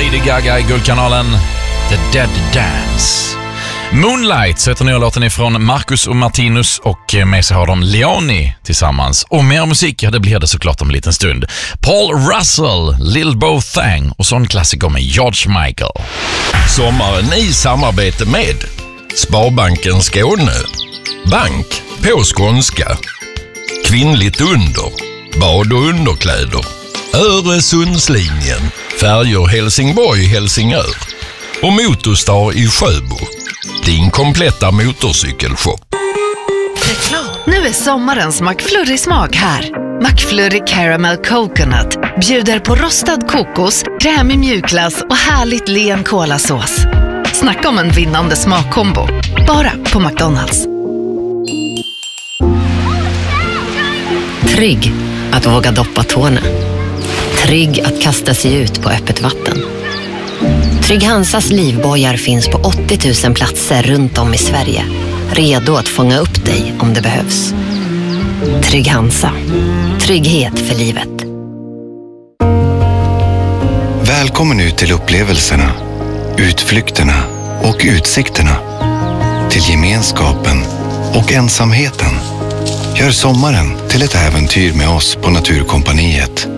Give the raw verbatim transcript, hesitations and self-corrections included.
Lady Gaga i Guldkanalen. The Dead Dance. Moonlight så heter nya låten ifrån Marcus och Martinus, och med sig har de Leoni tillsammans. Och mer musik, ja, det blir det såklart om en liten stund. Paul Russell, Lil Bo Thang och sån klassiker med George Michael. Sommaren i samarbete med Sparbanken Skåne, bank på skånska, kvinnligt under, bad och underkläder, Öresundslinjen, färjor Helsingborg-Helsingör och Motorstar i Sjöbo. Din kompletta motorcykelshop. Nu är sommarens McFlurry-smak här. McFlurry Caramel Coconut bjuder på rostad kokos, krämig mjukglass och härligt len kolasås. Snacka om en vinnande smakkombo. Bara på McDonald's. Trygg att våga doppa tårna. Trygg att kasta sig ut på öppet vatten. Trygg Hansas livbojar finns på åttio tusen platser runt om i Sverige. Redo att fånga upp dig om det behövs. Trygg Hansa. Trygghet för livet. Välkommen ut till upplevelserna, utflykterna och utsikterna. Till gemenskapen och ensamheten. Gör sommaren till ett äventyr med oss på Naturkompaniet.